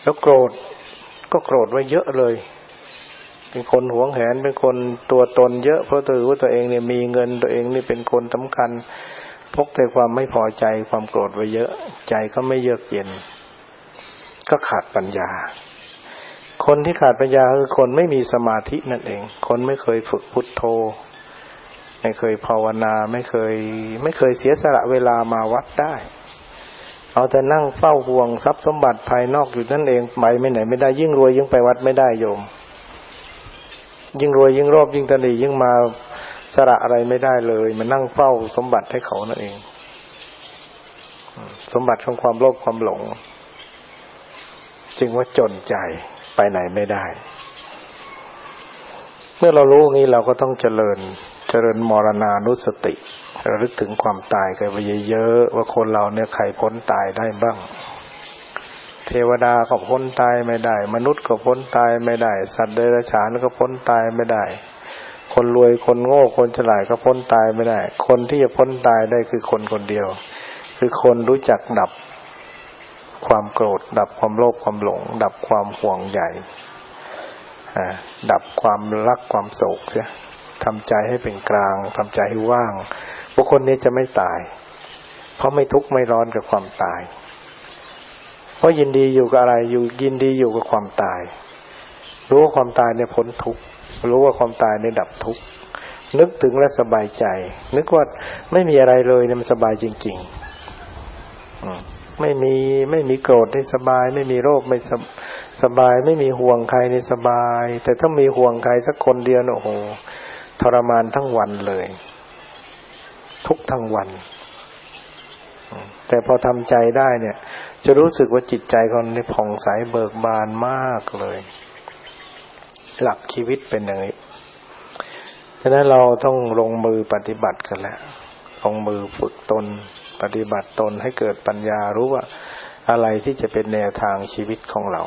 แล้วโกรธก็โกรธไว้เยอะเลยเป็นคนหวงแหนเป็นคนตัวตนเยอะเพราะถือว่าตัวเองเนี่ยมีเงินตัวเองนี่เป็นคนสำคัญพกแต่ความไม่พอใจความโกรธไว้เยอะใจก็ไม่เยือกเย็นก็ขาดปัญญาคนที่ขาดปัญญาคือคนไม่มีสมาธินั่นเองคนไม่เคยฝึกพุทโธไม่เคยภาวนาไม่เคยเสียสละเวลามาวัดได้เอาแต่นั่งเฝ้าห่วงทรัพย์สมบัติภายนอกอยู่นั่นเองไปไม่ไหนไม่ได้ยิ่งรวยยิ่งไปวัดไม่ได้โยมยิ่งรวยยิ่งโลภยิ่งตนียิ่งมาสละอะไรไม่ได้เลยมานั่งเฝ้าสมบัติให้เขานั่นเองสมบัติของความโลภความหลงจึงว่าจนใจไปไหนไม่ได้เมื่อเรารู้งี้เราก็ต้องเจริญมรณานุสติระลึกถึงความตายกันไปเยอะๆว่าคนเราเนี่ยใครพ้นตายได้บ้างเทวดาก็พ้นตายไม่ได้มนุษย์ก็พ้นตายไม่ได้สัตว์เดรัจฉานก็พ้นตายไม่ได้คนรวยคนโง่คนฉลาดก็พ้นตายไม่ได้คนที่จะพ้นตายได้คือคนคนเดียวคือคนรู้จักดับความโกรธดับความโลภความหลงดับความห่วงใยดับความรักความโศกเสียทำใจให้เป็นกลางทำใจให้ว่างบุคคลนี้จะไม่ตายเพราะไม่ทุกข์ไม่ร้อนกับความตายเพราะยินดีอยู่กับอะไรยินดีอยู่กับความตายรู้ว่าความตายเนี่ยพ้นทุกข์รู้ว่าความตายเนี่ยดับทุกข์นึกถึงและสบายใจนึกว่าไม่มีอะไรเลยเนี่ยมันสบายจริงๆไม่มีโกรธนี่สบายไม่มีโรคไม่สบายไม่มีห่วงใครนี่สบายแต่ถ้ามีห่วงใครสักคนเดียวโอ้โหทรมานทั้งวันเลยทุกทั้งวันแต่พอทำใจได้เนี่ยจะรู้สึกว่าจิตใจคนนี้ผ่องใสเบิกบานมากเลยหลักชีวิตเป็นอย่างนี้ฉะนั้นเราต้องลงมือปฏิบัติกันแล้วลงมือฝึกตนปฏิบัติตนให้เกิดปัญญารู้ว่าอะไรที่จะเป็นแนวทางชีวิตของเรา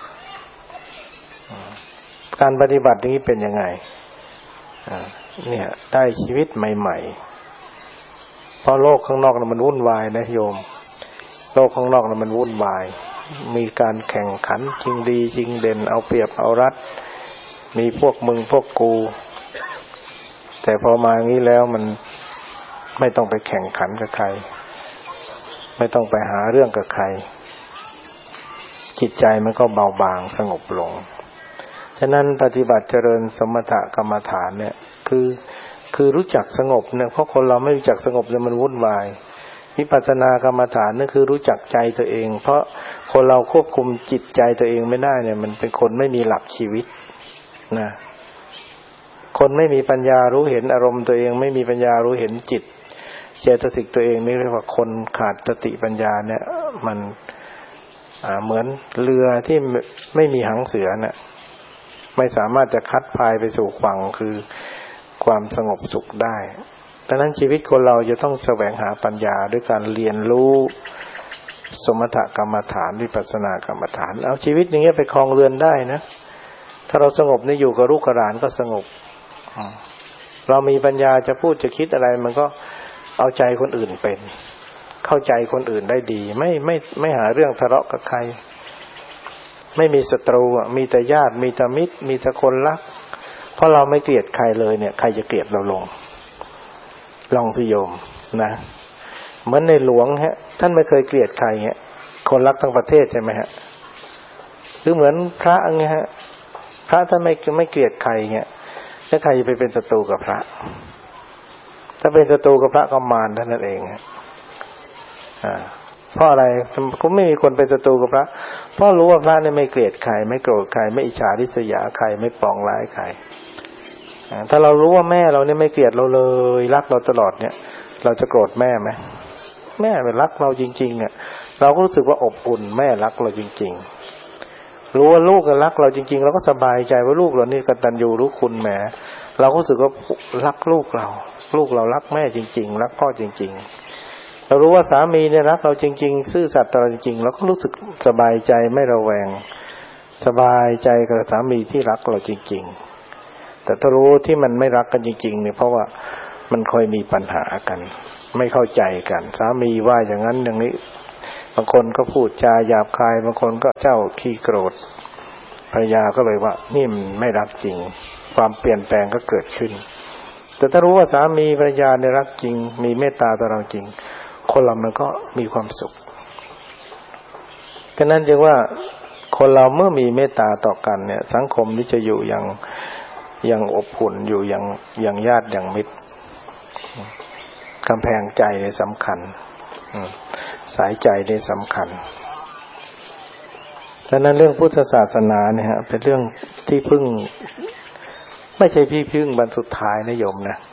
การปฏิบัตินี้เป็นยังไงเนี่ยได้ชีวิตใหม่ๆเพราะโลกข้างนอกมันวุ่นวายนะโยมโลกข้างนอกมันวุ่นวายมีการแข่งขันจริงดีจริงเด่นเอาเปรียบเอารัดมีพวกมึงพวกกูแต่พอมางี้แล้วมันไม่ต้องไปแข่งขันกับใครไม่ต้องไปหาเรื่องกับใครจิตใจมันก็เบาบางสงบลงฉะนั้นปฏิบัติเจริญสมถกรรมฐานเนี่ยคือรู้จักสงบเนี่ยเพราะคนเราไม่รู้จักสงบเนี่ยมันวุ่นวายวิปัสสนากรรมฐานนั่นคือรู้จักใจตัวเองเพราะคนเราควบคุมจิตใจตัวเองไม่ได้เนี่ยมันเป็นคนไม่มีหลักชีวิตนะคนไม่มีปัญญารู้เห็นอารมณ์ตัวเองไม่มีปัญญารู้เห็นจิตเจตสิกตัวเองนี่เรียกว่าคนขาดสติปัญญาเนี่ยมันเหมือนเรือที่ไม่มีหางเสือน่ะไม่สามารถจะคัดพายไปสู่ฝั่งคือความสงบสุขได้ดังนั้นชีวิตคนเราจะต้องแสวงหาปัญญาด้วยการเรียนรู้สมถกรรมฐานวิปัสสนากรรมฐานเอาชีวิตอย่างเงี้ยไปครองเรือนได้นะถ้าเราสงบนี่อยู่กับลูกกับหลานก็สงบเรามีปัญญาจะพูดจะคิดอะไรมันก็เอาใจคนอื่นเป็นเข้าใจคนอื่นได้ดีไม่หาเรื่องทะเลาะกับใครไม่มีศัตรูมีแต่ญาติมีแต่มิตรมีแต่คนรักเพราะเราไม่เกลียดใครเลยเนี่ยใครจะเกลียดเราลองสิโยมนะเหมือนในหลวงฮะท่านไม่เคยเกลียดใครฮะคนรักทั้งประเทศใช่ไหมฮะคือเหมือนพระไงฮะพระท่านไม่เกลียดใครเงี้ยแล้วใครจะไปเป็นศัตรูกับพระถ้าเป็นศัตรูกับพระก็มารท่านนั่นเองเพราะอะไรก็ไม่มีคนเป็นศัตรูกับพระเพราะรู้ว่าพระเนี่ยไม่เกลียดใครไม่โกรธใครไม่อิจฉาริษยาใครไม่ปองร้ายใครถ้าเรารู้ว่าแม่เราเนี่ยไม่เกลียดเราเลยรักเราตลอดเนี่ยเราจะโกรธแม่ไหมแม่เป็นรักเราจริงๆเนี่ยเราก็รู้สึกว่าอบอุ่นแม่รักเราจริงๆรู้ว่าลูกรักเราจริงๆเราก็สบายใจว่าลูกเรานี่กตัญญูรู้คุณแหมเราก็รู้สึกว่ารักลูกเรารักแม่จริงๆรักพ่อจริงๆเรารู้ว่าสามีเนี่ยรักเราจริงๆซื่อสัตย์ต่อเราจริงๆเราก็รู้สึกสบายใจไม่ระแวงสบายใจกับสามีที่รักเราจริงๆแต่ถ้ารู้ที่มันไม่รักกันจริงๆเนี่ยเพราะว่ามันค่อยมีปัญหากันไม่เข้าใจกันสามีว่าอย่างนั้นอย่างนี้บางคนก็พูดจาหยาบคายบางคนก็เจ้าขี้โกรธภรรยาก็เลยว่านี่มันไม่รักจริงความเปลี่ยนแปลงก็เกิดขึ้นแต่ถ้ารู้ว่าสามีภรรยาเนี่ยรักจริงมีเมตตาต่อเราจริงคนเรามันก็มีความสุขฉะนั้นจึงว่าคนเราเมื่อมีเมตตาต่อกันเนี่ยสังคมนี้จะอยู่อย่างอบอุ่นอยู่อย่างญาติอย่างมิตรกำแพงใจเนี่ยสำคัญสายใจเนี่ยสำคัญฉะนั้นเรื่องพุทธศาสนาเนี่ยฮะเป็นเรื่องที่พึ่งไม่ใช่ที่พึ่งบรรสุดท้ายนะโยมนะ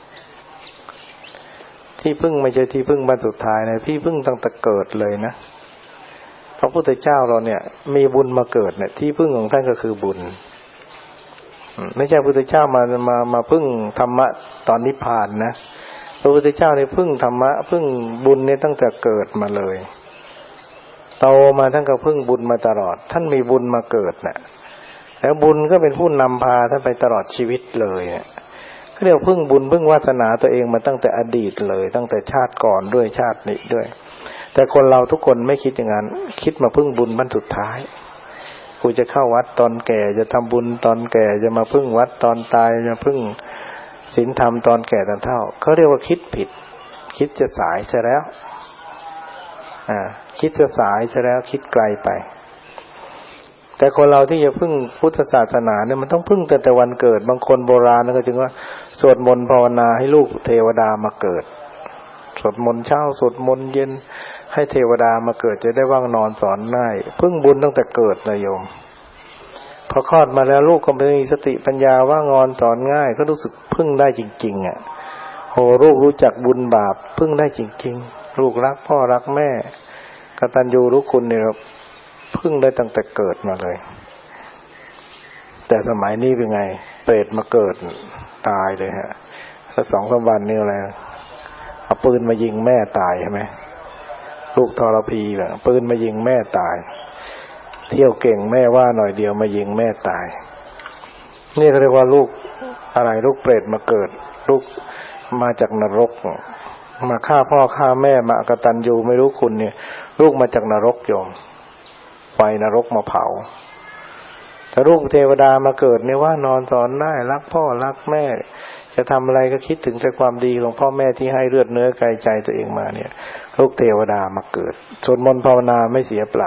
ที่พึ่งไม่ใช่ที่พึ่งบรรสุดท้ายนะที่พึ่งตั้งแต่เกิดเลยนะพระพุทธเจ้าเราเนี่ยมีบุญมาเกิดเนี่ยที่พึ่งของท่านก็คือบุญไม่ใช่พระพุทธเจ้ามาพึ่งธรรมะตอนนิพพานนะพระพุทธเจ้าเนี่ยพึ่งธรรมะพึ่งบุญเนี่ยตั้งแต่เกิดมาเลยโตมาท่านก็พึ่งบุญมาตลอดท่านมีบุญมาเกิดน่ะแล้วบุญก็เป็นผู้นำพาท่านไปตลอดชีวิตเลยเนี่ยเขาเรียกพึ่งบุญพึ่งวาสนาตัวเองมาตั้งแต่อดีตเลยตั้งแต่ชาติก่อนด้วยชาตินี้ด้วยแต่คนเราทุกคนไม่คิดอย่างนั้นคิดมาพึ่งบุญบั้นสุดท้ายกูจะเข้าวัดตอนแก่จะทำบุญตอนแก่จะมาพึ่งวัดตอนตายจะพึ่งศีลธรรมตอนแก่ตอนเฒ่าเขาเรียกว่าคิดผิดคิดจะสายซะแล้วคิดจะสายซะแล้วคิดไกลไปแต่คนเราที่จะพึ่งพุทธศาสนาเนี่ยมันต้องพึ่งแต่วันเกิดบางคนโบราณก็จึงว่าสวดมนต์ภาวนาให้ลูกเทวดามาเกิดสวดมนต์เช้าสวดมนต์เย็นให้เทวดามาเกิดจะได้ว่างนอนสอนง่ายพึ่งบุญตั้งแต่เกิดนะโยมพอคลอดมาแล้วลูกก็มีสติปัญญาว่างนอนสอนง่ายก็รู้สึกพึ่งได้จริงๆอ่ะโหลูกรู้จักบุญบาปพึ่งได้จริงๆลูกรักพ่อรักแม่กตัญญูรู้คุณเนี่ยพึ่งได้ตั้งแต่เกิดมาเลยแต่สมัยนี้เป็นไงเปรตมาเกิดตายเลยฮะถ้า 2-3 วันนี่อะไรเอาปืนมายิงแม่ตายใช่ไหมลูกทรพีแบบปืนมายิงแม่ตายเที่ยวเก่งแม่ว่าหน่อยเดียวมายิงแม่ตายนี่เขาเรียกว่าลูกอะไรลูกเปรตมาเกิดลูกมาจากนรกมาฆ่าพ่อฆ่าแม่มาอกตัญญูไม่รู้คุณเนี่ยลูกมาจากนรกโยมไฟนรกมาเผาแต่ลูกเทวดามาเกิดเนี่ยว่านอนสอนได้รักพ่อรักแม่จะทำอะไรก็คิดถึงแต่ความดีของพ่อแม่ที่ให้เลือดเนื้อกายใจตัวเองมาเนี่ยลูกเทวดามาเกิดสวดมนต์ภาวนาไม่เสียเปล่า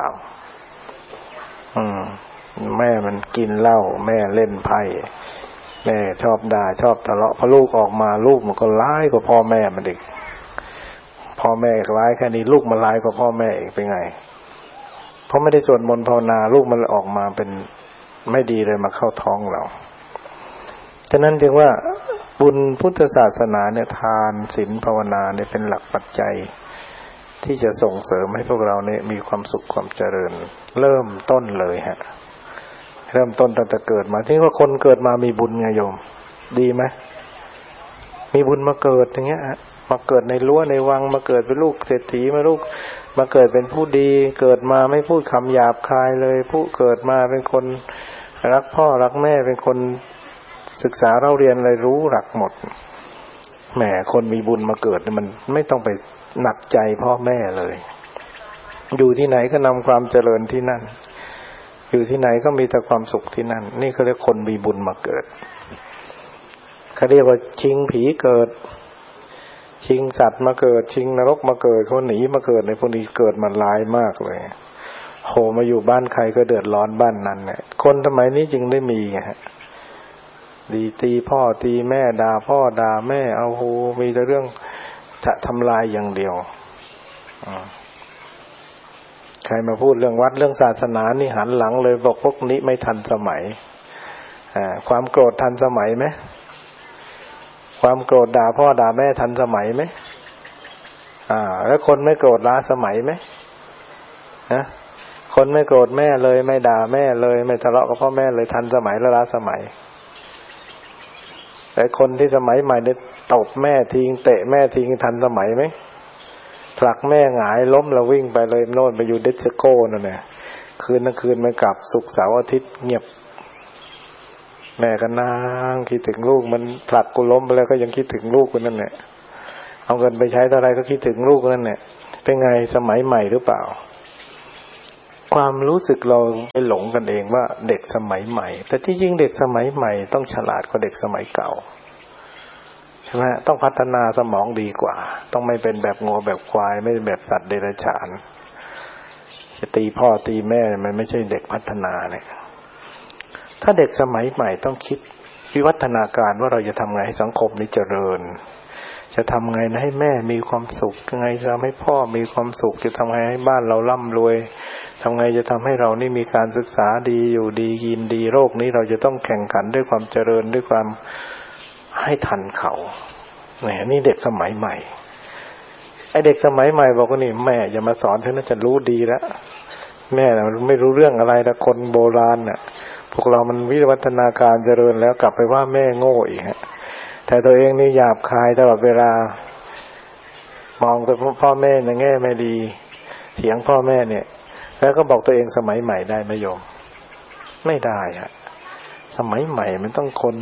แม่มันกินเหล้าแม่เล่นไพ่แม่ชอบด่าชอบทะเลาะพอลูกออกมาลูกมันก็ร้ายกว่าพ่อแม่มันอีกพ่อแม่ร้ายแค่นี้ลูกมันร้ายกว่าพ่อแม่อีกเป็นไงเพราะไม่ได้สวดมนต์ภาวนาลูกมันออกมาเป็นไม่ดีเลยมาเข้าท้องเราฉะนั้นจึงว่าบุญพุทธศาสนาเนี่ยทานศีลภาวนาเนี่ยเป็นหลักปัจจัยที่จะส่งเสริมให้พวกเราเนี่ยมีความสุขความเจริญเริ่มต้นเลยฮะเริ่มต้นตั้งแต่เกิดมาที่ว่าคนเกิดมามีบุญไงโยมดีไหมมีบุญมาเกิดอย่างเงี้ยมาเกิดในรั้วในวังมาเกิดเป็นลูกเศรษฐีมาเกิดเป็นผู้ดีเกิดมาไม่พูดคำหยาบคายเลยผู้เกิดมาเป็นคนรักพ่อรักแม่เป็นคนศึกษาเราเรียนอะไรรู้หลักหมดแหมคนมีบุญมาเกิดมันไม่ต้องไปหนักใจพ่อแม่เลยอยู่ที่ไหนก็นำความเจริญที่นั่นอยู่ที่ไหนก็มีแต่ความสุขที่นั่นนี่เขาเรียกคนมีบุญมาเกิดเขาเรียกว่าชิงผีเกิดชิงสัตว์มาเกิดชิงนรกมาเกิดเขาหนีมาเกิดในพวกนี้เกิดมันร้ายมากเลยโหมาอยู่บ้านใครก็เดือดร้อนบ้านนั้นเนี่ยคนสมัยนี้จึงได้มีไงฮะดีตีพ่อตีแม่ด่าพ่อด่าแม่เอาโหมีแต่เรื่องจะทำลายอย่างเดียวใครมาพูดเรื่องวัดเรื่องศาสนานี่หันหลังเลยบอกพวกนี้ไม่ทันสมัยความโกรธทันสมัยไหมความโกรธด่าพ่อด่าแม่ทันสมัยไหมแล้วคนไม่โกรธล้าสมัยไหมนะคนไม่โกรธแม่เลยไม่ด่าแม่เลยไม่ทะเลาะกับพ่อแม่เลยทันสมัยและล้าสมัยแต่คนที่สมัยใหม่เนี่ยตบแม่ทิ้งเตะแม่ทิ้งทันสมัยไหมผลักแม่หงายล้มแล้ววิ่งไปเลยโน่นไปอยู่ดิสโก้นั่นแหละคืนทั้งคืนมันกลับศุกร์เสาร์อาทิตย์เงียบแม่ก็นั่งคิดถึงลูกมันผลักกูล้มไปแล้วก็ยังคิดถึงลูกกูนั่นแหละเอาเงินไปใช้เท่าไรก็คิดถึงลูกนั่นแหละเป็นไงสมัยใหม่หรือเปล่าความรู้สึกเราไปหลงกันเองว่าเด็กสมัยใหม่แต่ที่จริงเด็กสมัยใหม่ต้องฉลาดกว่าเด็กสมัยเก่าใช่ไหมต้องพัฒนาสมองดีกว่าต้องไม่เป็นแบบงัวแบบควายไม่เป็นแบบสัตว์เดรัจฉานจะตีพ่อตีแม่มันไม่ใช่เด็กพัฒนาเนี่ยถ้าเด็กสมัยใหม่ต้องคิดวิวัฒนาการว่าเราจะทำไงให้สังคมนี้เจริญจะทำไงให้แม่มีความสุขยังไงจะทำให้พ่อมีความสุขจะทำไงให้บ้านเราร่ำรวยทำไงจะทำให้เรานี่มีการศึกษาดีอยู่ดีกินดีโลกนี้เราจะต้องแข่งขันด้วยความเจริญด้วยความให้ทันเขาเนี่ยนี่เด็กสมัยใหม่ไอเด็กสมัยใหม่บอกว่านี่แม่อย่ามาสอนเธอน่าจะรู้ดีแล้วแม่ไม่รู้เรื่องอะไรแต่คนโบราณน่ะพวกเรามันวิวัฒนาการเจริญแล้วกลับไปว่าแม่โง่อีกฮะแต่ตัวเองนี่หยาบคายตลอดเวลามองแต่พ่อแม่ในแง่ไม่ดีเถียงพ่อแม่เนี่ยแล้วก็บอกตัวเองสมัยใหม่ได้ไหมโยมไม่ได้ฮะสมัยใหม่มันต้องคน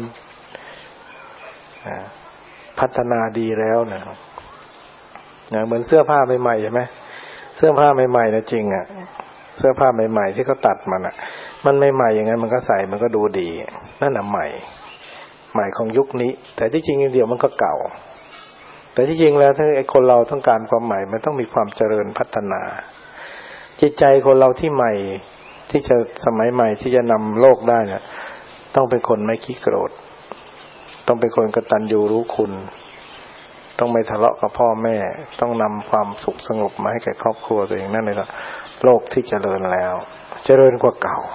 พัฒนาดีแล้วนะเหมือนเสื้อผ้าใหม่ๆใช่ไหมเสื้อผ้าใหม่ๆนะจริงอ่ะเสื้อผ้าใหม่ๆที่เขาตัดมันอ่ะมันใหม่ๆอย่างนั้นมันก็ใส่มันก็ดูดีนั่นน่ะใหม่ของยุคนี้แต่ที่จริงเดี๋ยวมันก็เก่าแต่ที่จริงแล้วถ้าไอ้คนเราต้องการความใหม่มันต้องมีความเจริญพัฒนาจิตใจคนเราที่ใหม่ที่จะสมัยใหม่ที่จะนำโลกได้เนี่ยต้องเป็นคนไม่ขี้โกรธต้องเป็นคนกตัญญูรู้คุณต้องไม่ทะเลาะกับพ่อแม่ต้องนำความสุขสงบมาให้แก่ครอบครัวตัวเองนั่นเลยละโลกที่เจริญแล้วเจริญกว่าเก่า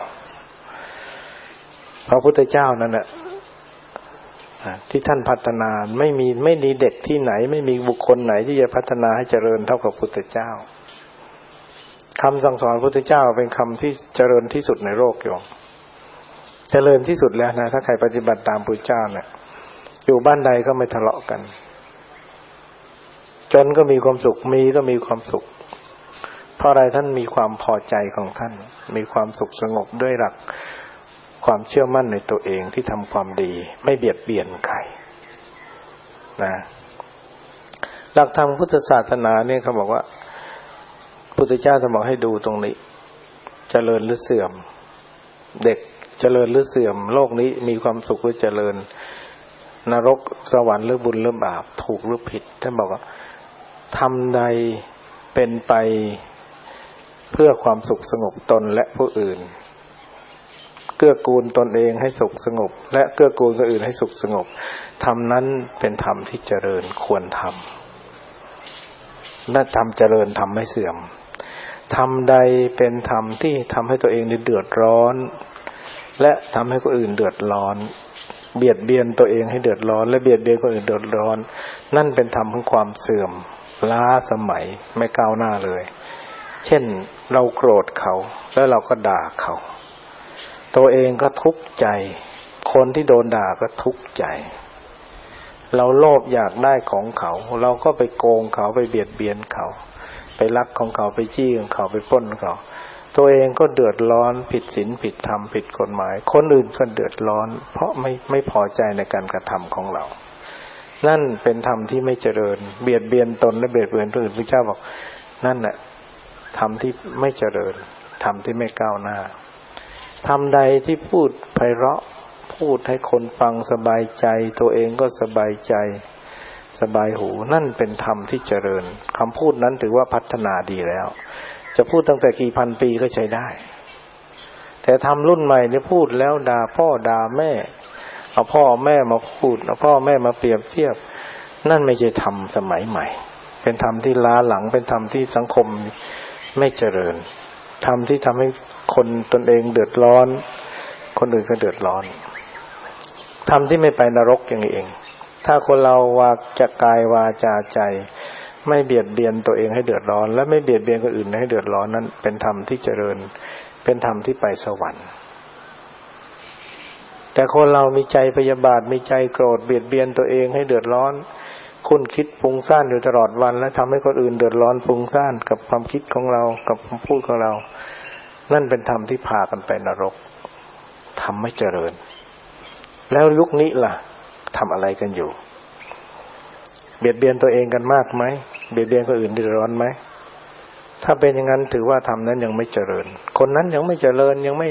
พระพุทธเจ้านั่นแหละที่ท่านพัฒนาไม่มีเด็กที่ไหนไม่มีบุคคลไหนที่จะพัฒนาให้เจริญเท่ากับพุทธเจ้าคำสั่งสอนพุทธเจ้าเป็นคำที่เจริญที่สุดในโลกโยมเจริญที่สุดแล้วนะถ้าใครปฏิบัติตามพุทธเจ้าเนี่ยอยู่บ้านใดก็ไม่ทะเลาะกันจนก็มีความสุขมีก็มีความสุขเพราะอะไรท่านมีความพอใจของท่านมีความสุขสงบด้วยหลักความเชื่อมั่นในตัวเองที่ทำความดีไม่เบียดเบียนใครนะหลักธรรมพุทธศาสนาเนี่ยเขาบอกว่าพุทธเจ้าจะบอกให้ดูตรงนี้เจริญหรือเสื่อมเด็กเจริญหรือเสื่อมโลกนี้มีความสุขหรือเจริญนรกสวรรค์หรือบุญหรือบาปถูกหรือผิดท่านบอกว่าทำใดเป็นไปเพื่อความสุขสงบตนและผู้อื่นเกื้อกูลตนเองให้สุขสงบและเกื้อกูลคนอื่นให้สุขสงบธรรมนั้นเป็นธรรมที่เจริญควรทำนั่นธรรมเจริญธรรมไม่เสื่อมธรรมใดเป็นธรรมที่ทำให้ตัวเองเดือดร้อนและทำให้คนอื่นเดือดร้อนเบียดเบียนตัวเองให้เดือดร้อนและเบียดเบียนคนอื่นเดือดร้อนนั่นเป็นธรรมของความเสื่อมล้าสมัยไม่ก้าวหน้าเลยเช่นเราโกรธเขาแล้วเราก็ด่าเขาตัวเองก็ทุกข์ใจคนที่โดนด่าก็ทุกข์ใจเราโลภอยากได้ของเขาเราก็ไปโกงเขาไปเบียดเบียนเขาไปลักของเขาไปจี้ของเขาไปปล้นเขาตัวเองก็เดือดร้อนผิดศีลผิดธรรมผิดกฎหมายคนอื่นก็เดือดร้อนเพราะไม่พอใจในการกระทำของเรานั่นเป็นธรรมที่ไม่เจริญเบียดเบียนตนและเบียดเบียนผู้อื่นพระเจ้าบอกนั่นแหละธรรมที่ไม่เจริญธรรมที่ไม่ก้าวหน้าธรรมใดที่พูดไพเราะพูดให้คนฟังสบายใจตัวเองก็สบายใจสบายหูนั่นเป็นธรรมที่เจริญคำพูดนั้นถือว่าพัฒนาดีแล้วจะพูดตั้งแต่กี่พันปีก็ใช้ได้แต่ธรรมรุ่นใหม่เนี่ยพูดแล้วด่าพ่อด่าแม่เอาพ่อแม่มาพูดเอาพ่อแม่มาเปรียบเทียบนั่นไม่ใช่ธรรมสมัยใหม่เป็นธรรมที่ล้าหลังเป็นธรรมที่สังคมไม่เจริญธรรมที่ทำให้คนตนเองเดือดร้อนคนอื่นก็เดือดร้อนธรรมที่ไม่ไปนรกอย่างนี้เองถ้าคนเราวาจากายวาจาใจไม่เบียดเบียนตัวเองให้เดือดร้อนและไม่เบียดเบียนคนอื่นให้เดือดร้อนนั้นเป็นธรรมที่เจริญเป็นธรรมที่ไปสวรรค์แต่คนเรามีใจพยาบาทมีใจโกรธเบียดเบียนตัวเองให้เดือดร้อนคุ้นคิดฟุ้งซ่านอยู่ตลอดวันและทำให้คนอื่นเดือดร้อนฟุ้งซ่านกับความคิดของเรากับคำพูดของเรานั่นเป็นธรรมที่พากันไปนรกทำไม่เจริญแล้วยุคนี้ล่ะทำอะไรกันอยู่เบียดเบียนตัวเองกันมากไหมเบียดเบียนคนอื่นเดือดร้อนไหมถ้าเป็นอย่างนั้นถือว่าธรรมนั้นยังไม่เจริญคนนั้นยังไม่เจริญยังไม่